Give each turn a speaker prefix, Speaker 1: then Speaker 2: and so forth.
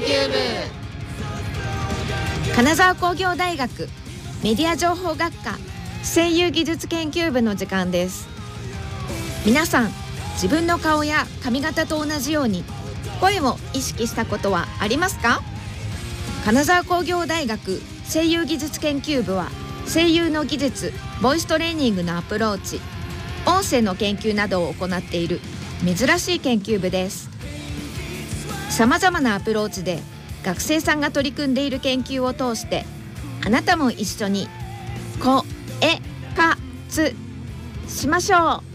Speaker 1: 究部。
Speaker 2: 金沢工業大学メディア情報学科声優技術研究部の時間です。皆さん、自分の顔や髪型と同じように声を意識したことはありますか？金沢工業大学声優技術研究部は、声優の技術、ボイストレーニングのアプローチ、音声の研究などを行っている珍しい研究部です。さまざまなアプローチで学生さんが取り組んでいる研究を通して、あなたも一緒に声活しましょう。